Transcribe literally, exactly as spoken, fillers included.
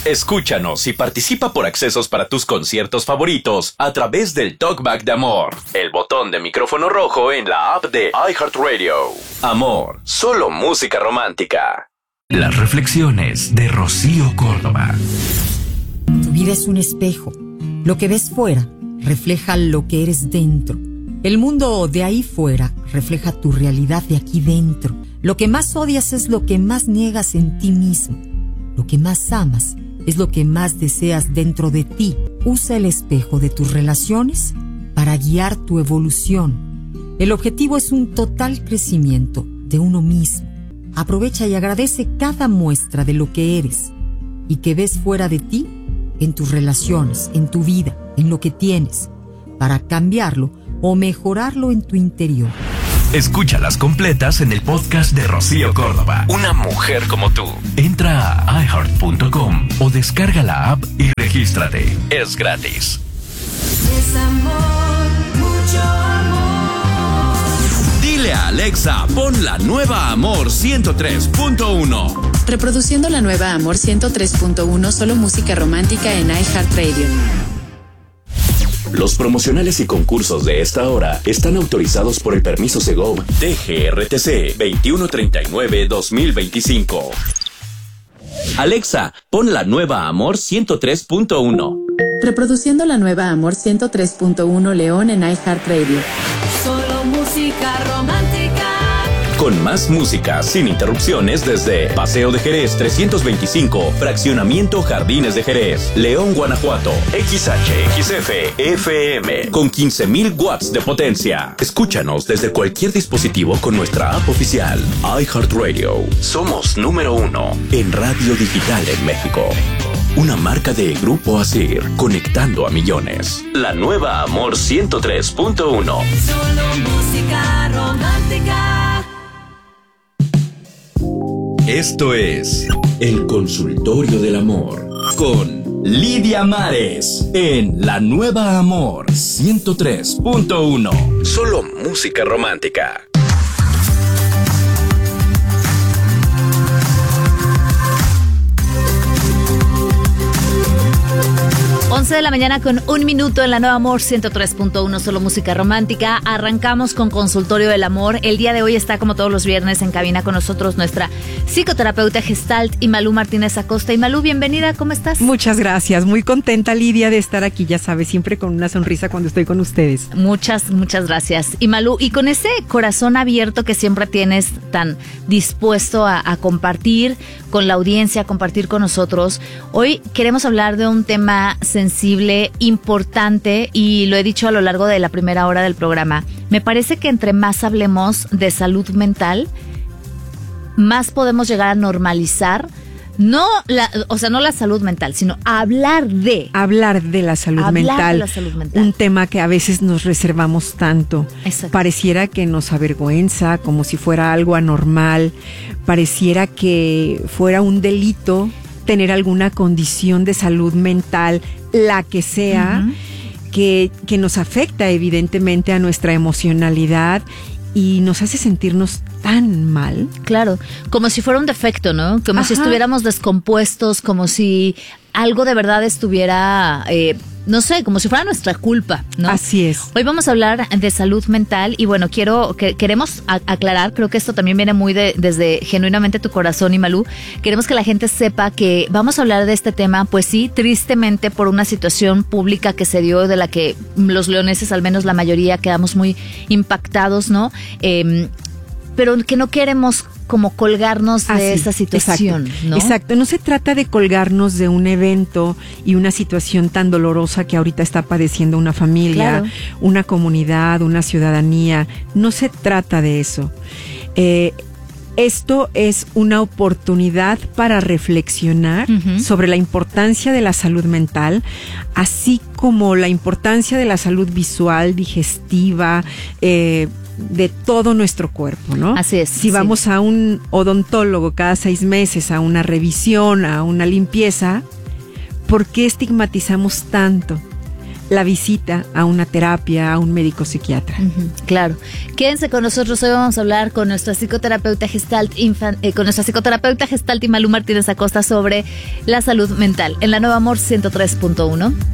Escúchanos y participa por accesos para tus conciertos favoritos a través del Talkback de Amor, el botón de micrófono rojo en la app de iHeartRadio. Amor, solo música romántica. Las reflexiones de Rocío Córdoba. Tu vida es un espejo. Lo que ves fuera refleja lo que eres dentro. El mundo de ahí fuera refleja tu realidad de aquí dentro. Lo que más odias es lo que más niegas en ti mismo. Lo que más amas es lo que más deseas dentro de ti. Usa el espejo de tus relaciones para guiar tu evolución. El objetivo es un total crecimiento de uno mismo. Aprovecha y agradece cada muestra de lo que eres y que ves fuera de ti, en tus relaciones, en tu vida, en lo que tienes, para cambiarlo o mejorarlo en tu interior. Escúchalas completas en el podcast de Rocío Córdoba. Una mujer como tú. Entra a i heart punto com o descarga la app y regístrate. Es gratis. Es amor, mucho amor. Dile a Alexa, pon la nueva Amor ciento tres punto uno. Reproduciendo la nueva Amor ciento tres punto uno, solo música romántica en iHeartRadio. Los promocionales y concursos de esta hora están autorizados por el permiso Segov D G R T C veintiuno treinta y nueve dos mil veinticinco. Alexa, pon la nueva Amor ciento tres punto uno. Reproduciendo la nueva Amor ciento tres punto uno León en iHeartRadio. Solo música romántica. Con más música, sin interrupciones desde Paseo de Jerez trescientos veinticinco, Fraccionamiento Jardines de Jerez, León, Guanajuato, X H X F F M, con quince mil watts de potencia. Escúchanos desde cualquier dispositivo con nuestra app oficial, iHeartRadio. Somos número uno en radio digital en México. Una marca de Grupo Asir, conectando a millones. La nueva Amor ciento tres punto uno. Solo música romántica. Esto es El Consultorio del Amor con Lidia Mares en La Nueva Amor ciento tres punto uno. Solo música romántica. once de la mañana con un minuto en La Nueva Amor ciento tres punto uno, solo música romántica. Arrancamos con Consultorio del Amor. El día de hoy está, como todos los viernes, en cabina con nosotros nuestra psicoterapeuta Gestalt, Imalú Martínez Acosta. Imalú, bienvenida, ¿cómo estás? Muchas gracias, muy contenta, Lidia, de estar aquí, ya sabes, siempre con una sonrisa cuando estoy con ustedes. Muchas, muchas gracias, Imalú. Y con ese corazón abierto que siempre tienes, tan dispuesto a, a compartir con la audiencia, a compartir con nosotros, hoy queremos hablar de un tema sensible, importante, y lo he dicho a lo largo de la primera hora del programa. Me parece que entre más hablemos de salud mental, más podemos llegar a normalizar, no la, o sea, no la salud mental, sino hablar de hablar de la salud hablar mental, de la salud mental, un tema que a veces nos reservamos tanto. Exacto. Pareciera que nos avergüenza, como si fuera algo anormal, pareciera que fuera un delito tener alguna condición de salud mental, la que sea, uh-huh. que, que nos afecta evidentemente a nuestra emocionalidad y nos hace sentirnos tan mal. Claro, como si fuera un defecto, ¿no? Como Ajá. si estuviéramos descompuestos, como si algo de verdad estuviera, eh, no sé, como si fuera nuestra culpa, ¿no? Así es. Hoy vamos a hablar de salud mental y bueno, quiero que queremos a, aclarar, creo que esto también viene muy de, desde genuinamente tu corazón, Imalú. Queremos que la gente sepa que vamos a hablar de este tema, pues sí, tristemente por una situación pública que se dio, de la que los leoneses, al menos la mayoría, quedamos muy impactados, ¿no? Eh, pero que no queremos como colgarnos de ah, sí, esa situación, exacto, ¿no? Exacto, no se trata de colgarnos de un evento y una situación tan dolorosa que ahorita está padeciendo una familia, claro. una comunidad, una ciudadanía. No se trata de eso. Eh, esto es una oportunidad para reflexionar uh-huh. sobre la importancia de la salud mental, así como la importancia de la salud visual, digestiva, eh, de todo nuestro cuerpo, ¿no? Así es. Si sí. vamos a un odontólogo cada seis meses, a una revisión, a una limpieza, ¿por qué estigmatizamos tanto? la visita a una terapia, a un médico psiquiatra. Uh-huh, claro. Quédense con nosotros. Hoy vamos a hablar con nuestra psicoterapeuta Gestalt, infan, eh, con nuestra psicoterapeuta Gestalt Imalú Martínez Acosta sobre la salud mental en la Nueva Amor ciento tres punto uno.